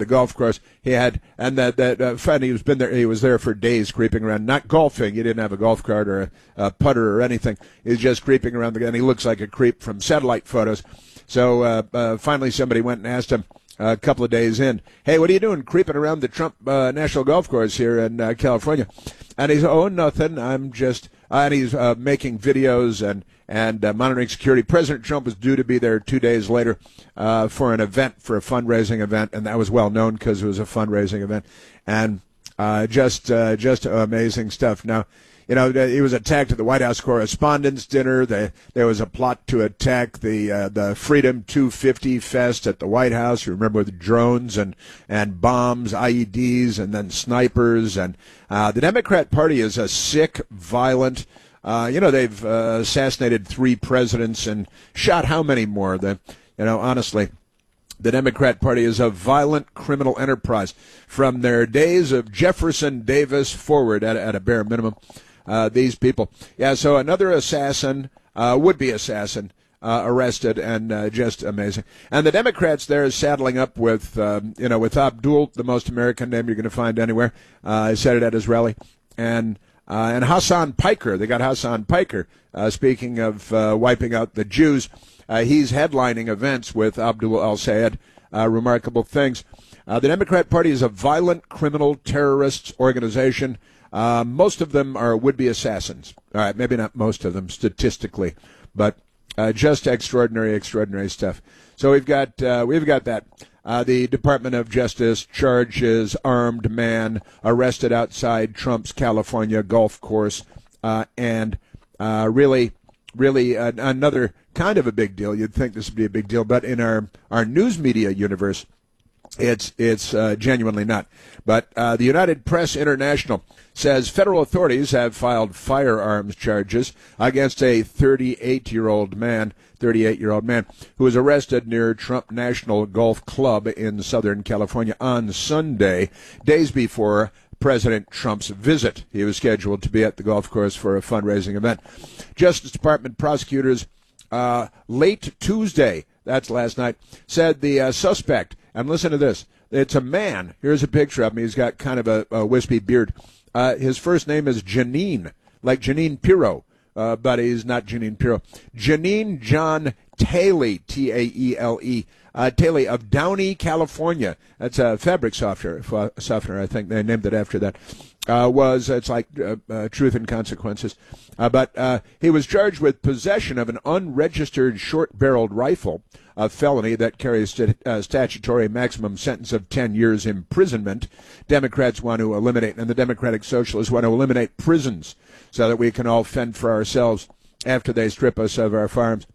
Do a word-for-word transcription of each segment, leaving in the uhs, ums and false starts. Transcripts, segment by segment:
the golf course. He had, and that that uh, funny, he was been there. He was there for days, creeping around, not golfing. He didn't have a golf cart or a, a putter or anything. He was just creeping around the. And he looks like a creep from satellite photos. So uh, uh, finally, somebody went and asked him a couple of days in, "Hey, what are you doing, creeping around the Trump uh, National Golf Course here in uh, California?" And he's, "Oh, nothing. I'm just." Uh, and he's uh, making videos and and uh, monitoring security. President Trump was due to be there two days later uh, for an event, for a fundraising event, and that was well known because it was a fundraising event, and uh, just uh, just amazing stuff. Now, you know, he was attacked at the White House Correspondents' Dinner. There, there was a plot to attack the uh, the Freedom two fifty Fest at the White House. You remember, with drones and, and bombs, I E Ds, and then snipers. And uh, the Democrat Party is a sick, violent. Uh, you know, they've uh, assassinated three presidents and shot how many more? The, you know, honestly. The Democrat Party is a violent criminal enterprise from their days of Jefferson Davis forward, at, at a bare minimum. Uh, these people. Yeah, so another assassin, uh, would-be assassin, uh, arrested, and uh, just amazing. And the Democrats there is saddling up with, um, you know, with Abdul, the most American name you're going to find anywhere. Uh, I said it at his rally. And uh, and Hassan Piker. They got Hassan Piker, uh, speaking of uh, wiping out the Jews. Uh, he's headlining events with Abdul al-Sayed. Uh, remarkable things. Uh, the Democrat Party is a violent criminal terrorist organization. Uh, most of them are would-be assassins. All right, maybe not most of them statistically, but uh, just extraordinary, extraordinary stuff. So we've got uh, we've got that. Uh, the Department of Justice charges armed man arrested outside Trump's California golf course, uh, and uh, really, really uh, another kind of a big deal. You'd think this would be a big deal, but in our our news media universe, it's it's uh, genuinely not. But uh, the United Press International says federal authorities have filed firearms charges against a thirty-eight-year-old man, thirty-eight-year-old man who was arrested near Trump National Golf Club in Southern California on Sunday, days before President Trump's visit. He was scheduled to be at the golf course for a fundraising event. Justice Department prosecutors uh, late Tuesday, that's last night, said the uh, suspect, and listen to this, it's a man. Here's a picture of him. He's got kind of a, a wispy beard. Uh, his first name is Janine, like Janine Pirro, uh, but he's not Janine Pirro. Janine John Taylor, T A E L E, uh, Taylor of Downey, California. That's a fabric softener, softener, I think they named it after that. Uh, was, it's like uh, uh, Truth and Consequences. Uh, but uh, he was charged with possession of an unregistered short-barreled rifle, a felony that carries st- uh, statutory maximum sentence of ten years imprisonment. Democrats want to eliminate, and the Democratic Socialists want to eliminate prisons so that we can all fend for ourselves after they strip us of our farms,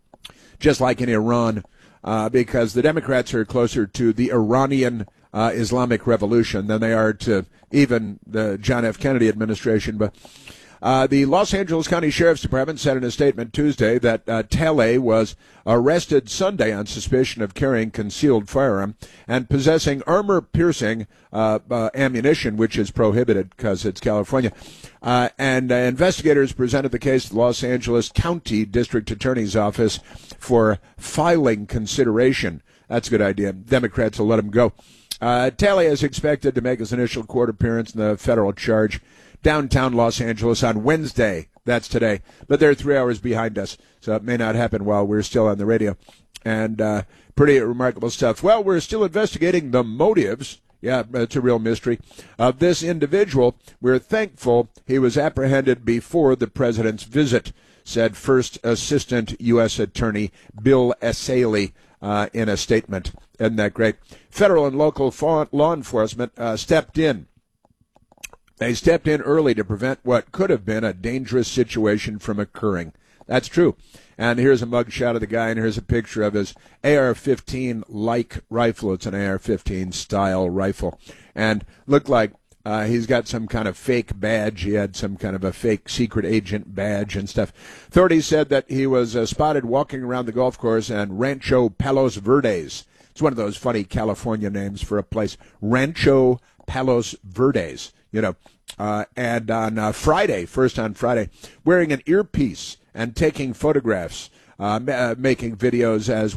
just like in Iran, uh, because the Democrats are closer to the Iranian uh, Islamic Revolution than they are to even the John F. Kennedy administration. But Uh, the Los Angeles County Sheriff's Department said in a statement Tuesday that uh, Tele was arrested Sunday on suspicion of carrying concealed firearm and possessing armor-piercing uh, uh, ammunition, which is prohibited because it's California. Uh, and uh, investigators presented the case to the Los Angeles County District Attorney's Office for filing consideration. That's a good idea. Democrats will let him go. Uh, Tele is expected to make his initial court appearance in the federal charge downtown Los Angeles on Wednesday. That's today. But they're three hours behind us, so it may not happen while we're still on the radio. And uh, pretty remarkable stuff. Well, we're still investigating the motives. Yeah, it's a real mystery of this individual. We're thankful he was apprehended before the president's visit, said First Assistant U S Attorney Bill Essayli uh, in a statement. Isn't that great? Federal and local law enforcement uh, stepped in. They stepped in early to prevent what could have been a dangerous situation from occurring. That's true. And here's a mugshot of the guy, and here's a picture of his A R fifteen-like rifle. It's an A R fifteen style rifle. And looked like uh, he's got some kind of fake badge. He had some kind of a fake secret agent badge and stuff. Authorities said that he was uh, spotted walking around the golf course and Rancho Palos Verdes. It's one of those funny California names for a place. Rancho Palos Verdes. You know, uh, and on uh, Friday, first on Friday, wearing an earpiece and taking photographs, uh, ma- uh, making videos as well.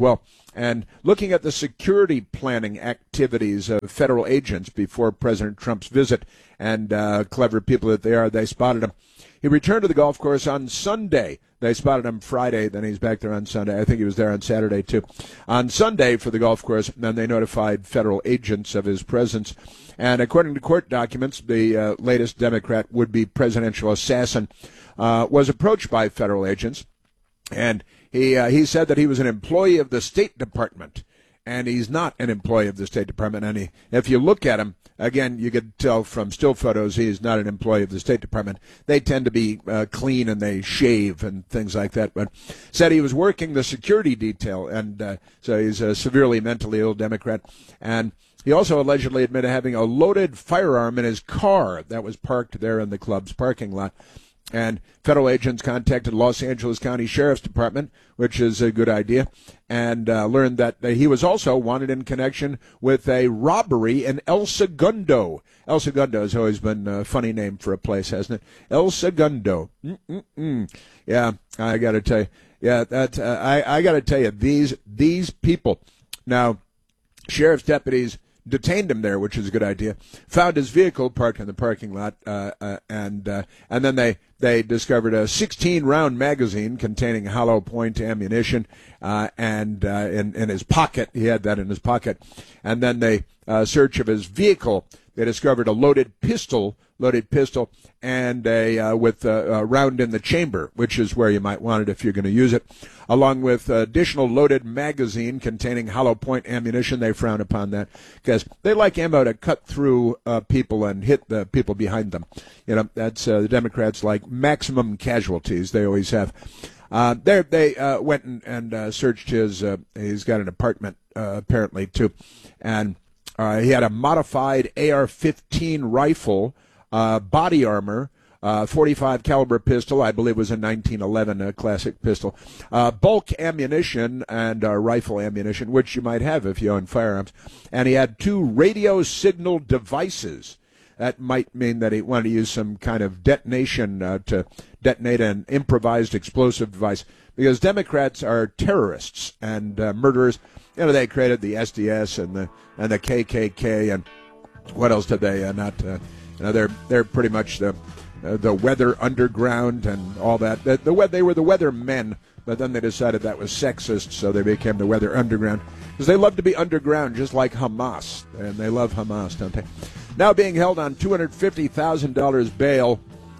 and looking at the security planning activities of federal agents before President Trump's visit. And uh, clever people that they are, they spotted him. He returned to the golf course on Sunday. They spotted him Friday, then he's back there on Sunday. I think he was there on Saturday, too. On Sunday for the golf course, then they notified federal agents of his presence. And according to court documents, the uh, latest Democrat would-be presidential assassin uh, was approached by federal agents. And he uh, he said that he was an employee of the State Department. And he's not an employee of the State Department. And he, if you look at him, again, you could tell from still photos he's not an employee of the State Department. They tend to be uh, clean and they shave and things like that. But said he was working the security detail, and uh, so he's a severely mentally ill Democrat. And he also allegedly admitted having a loaded firearm in his car that was parked there in the club's parking lot. And federal agents contacted Los Angeles County Sheriff's Department, which is a good idea, and uh, learned that he was also wanted in connection with a robbery in El Segundo. El Segundo has always been a funny name for a place, hasn't it? El Segundo. Mm-mm-mm. Yeah, I got to tell you. Yeah, that uh, I, I got to tell you, these these people. Now, sheriff's deputies detained him there, which is a good idea. Found his vehicle parked in the parking lot, uh, uh, and uh, and then they they discovered a sixteen round magazine containing hollow point ammunition, uh, and uh, in in his pocket, he had that in his pocket, and then they uh, search of his vehicle. They discovered a loaded pistol, loaded pistol, and a uh, with a, a round in the chamber, which is where you might want it if you're going to use it, along with additional loaded magazine containing hollow point ammunition. They frown upon that because they like ammo to cut through uh, people and hit the people behind them. You know, that's uh, the Democrats like maximum casualties. They always have. Uh, they they uh, went and, and uh, searched his. Uh, he's got an apartment uh, apparently too, and. Uh, he had a modified A R fifteen rifle, uh, body armor, uh, forty-five caliber pistol, I believe it was a nineteen eleven uh, classic pistol, uh, bulk ammunition and uh, rifle ammunition, which you might have if you own firearms. And he had two radio signal devices. That might mean that he wanted to use some kind of detonation uh, to detonate an improvised explosive device, because Democrats are terrorists and uh, murderers. You know, they created the S D S and the and the K K K, and what else did they uh, not? Uh, you know, they're they're pretty much the uh, the weather underground and all that. The, the they were the weather men, but then they decided that was sexist, so they became the weather underground, because they love to be underground, just like Hamas, and they love Hamas, don't they? Now being held on two hundred fifty thousand dollars bail.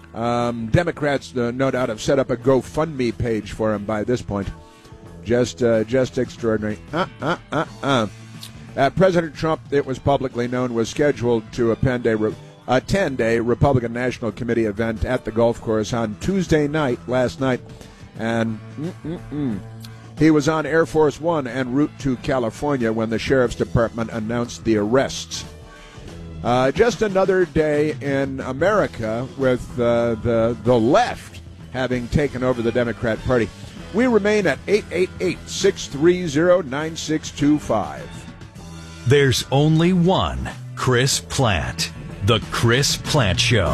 Um, Democrats, uh, no doubt, have set up a GoFundMe page for him by this point. Just uh, just extraordinary. Uh, uh, uh, uh. Uh, President Trump, it was publicly known, was scheduled to attend a, re- attend a Republican National Committee event at the golf course on Tuesday night, last night. And mm-mm-mm. he was on Air Force One en route to California when the Sheriff's Department announced the arrests. Uh, just another day in America with uh, the, the left having taken over the Democrat Party. We remain at eight eight eight, six three zero, nine six two five. There's only one Chris Plante. The Chris Plante Show.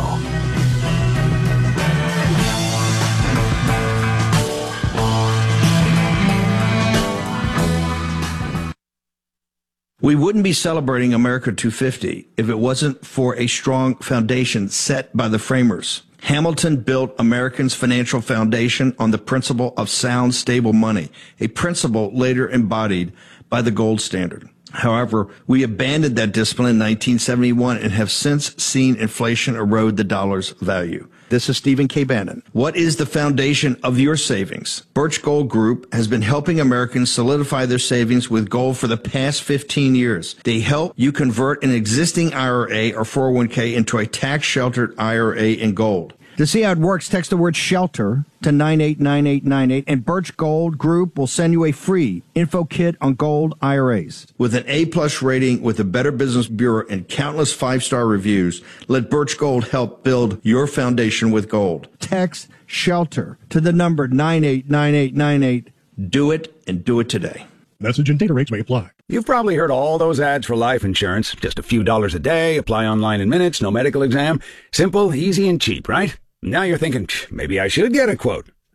We wouldn't be celebrating America two fifty if it wasn't for a strong foundation set by the framers. Hamilton built Americans' financial foundation on the principle of sound, stable money, a principle later embodied by the gold standard. However, we abandoned that discipline in nineteen seventy-one and have since seen inflation erode the dollar's value. This is Stephen K. Bannon. What is the foundation of your savings? Birch Gold Group has been helping Americans solidify their savings with gold for the past fifteen years. They help you convert an existing I R A or four oh one k into a tax-sheltered I R A in gold. To see how it works, text the word SHELTER to nine eight nine eight nine eight, and Birch Gold Group will send you a free info kit on gold I R As. With an A-plus rating with the Better Business Bureau and countless five-star reviews, let Birch Gold help build your foundation with gold. Text SHELTER to the number nine eight nine eight nine eight. Do it, and do it today. Message and data rates may apply. You've probably heard all those ads for life insurance. Just a few dollars a day, apply online in minutes, no medical exam. Simple, easy, and cheap, right? Now you're thinking, maybe I should get a quote.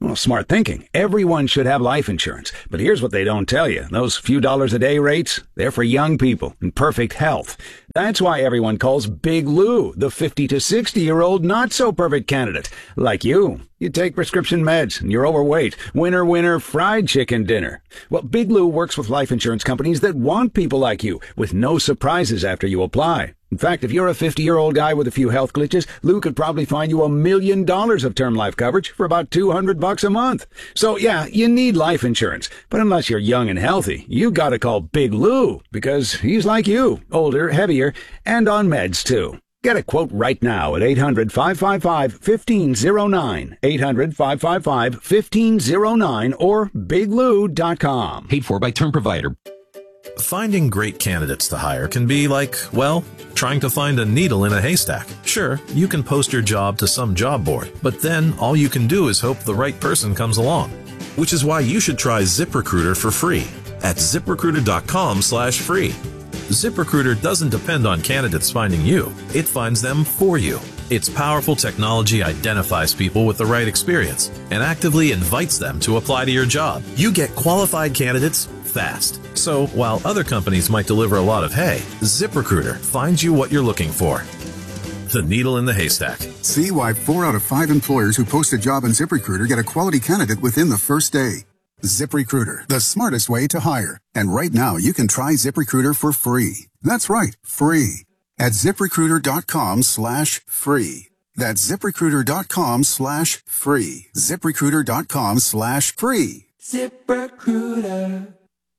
Well, smart thinking. Everyone should have life insurance. But here's what they don't tell you. Those few dollars a day rates, they're for young people in perfect health. That's why everyone calls Big Lou the fifty to sixty-year-old not-so-perfect candidate. Like you. You take prescription meds and you're overweight. Winner, winner, fried chicken dinner. Well, Big Lou works with life insurance companies that want people like you, with no surprises after you apply. In fact, if you're a fifty-year-old guy with a few health glitches, Lou could probably find you a million dollars of term life coverage for about two hundred bucks a month. So yeah, you need life insurance. But unless you're young and healthy, you gotta call Big Lou, because he's like you, older, heavier, and on meds too. Get a quote right now at eight hundred, five five five, one five zero nine, eight hundred, five five five, one five zero nine, or big lou dot com. Paid for by Term Provider. Finding great candidates to hire can be like, well, trying to find a needle in a haystack. Sure, you can post your job to some job board, but then all you can do is hope the right person comes along. Which is why you should try ZipRecruiter for free at ZipRecruiter.com slash free. ZipRecruiter doesn't depend on candidates finding you. It finds them for you. Its powerful technology identifies people with the right experience and actively invites them to apply to your job. You get qualified candidates fast. So while other companies might deliver a lot of hay, ZipRecruiter finds you what you're looking for. The needle in the haystack. See why four out of five employers who post a job on ZipRecruiter get a quality candidate within the first day. ZipRecruiter, the smartest way to hire. And right now, you can try ZipRecruiter for free. That's right, free. At ZipRecruiter.com slash free. That's ZipRecruiter.com slash free. ZipRecruiter.com slash free. ZipRecruiter.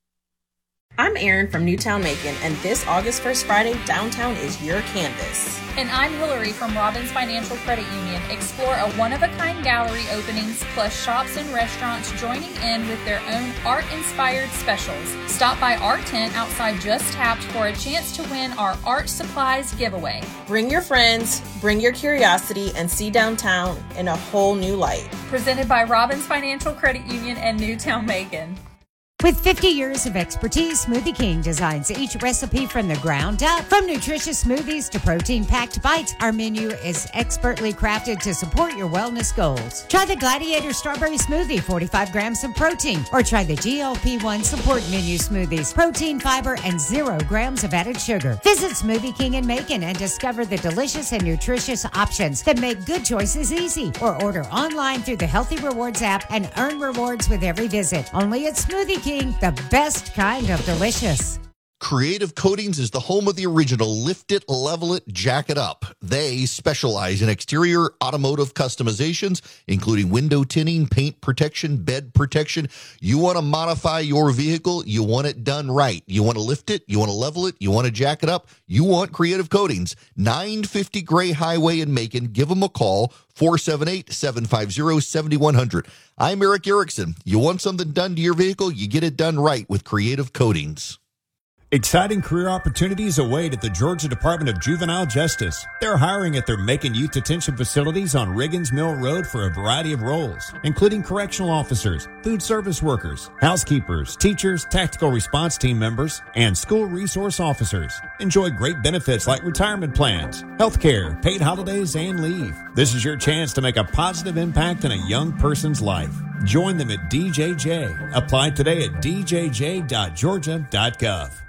I'm Erin from Newtown Macon, and this August first Friday, downtown is your canvas. And I'm Hillary from Robbins Financial Credit Union. Explore a one-of-a-kind gallery openings, plus shops and restaurants joining in with their own art-inspired specials. Stop by our tent outside Just Tapped for a chance to win our art supplies giveaway. Bring your friends, bring your curiosity, and see downtown in a whole new light. Presented by Robbins Financial Credit Union and Newtown Macon. With fifty years of expertise, Smoothie King designs each recipe from the ground up. From nutritious smoothies to protein-packed bites, our menu is expertly crafted to support your wellness goals. Try the Gladiator Strawberry Smoothie, forty-five grams of protein, or try the G L P one Support Menu Smoothies, protein, fiber, and zero grams of added sugar. Visit Smoothie King in Macon and discover the delicious and nutritious options that make good choices easy. Or order online through the Healthy Rewards app and earn rewards with every visit. Only at Smoothie King. The best kind of delicious. Creative Coatings is the home of the original Lift It, Level It, Jack It Up. They specialize in exterior automotive customizations, including window tinting, paint protection, bed protection. You want to modify your vehicle, you want it done right. You want to lift it, you want to level it, you want to jack it up, you want Creative Coatings. nine fifty Gray Highway in Macon. Give them a call, four seven eight, seven five zero, seven one zero zero. I'm Eric Erickson. You want something done to your vehicle, you get it done right with Creative Coatings. Exciting career opportunities await at the Georgia Department of Juvenile Justice. They're hiring at their Macon Youth Detention Facilities on Riggins Mill Road for a variety of roles, including correctional officers, food service workers, housekeepers, teachers, tactical response team members, and school resource officers. Enjoy great benefits like retirement plans, health care, paid holidays, and leave. This is your chance to make a positive impact in a young person's life. Join them at D J J. Apply today at d j j dot georgia dot gov.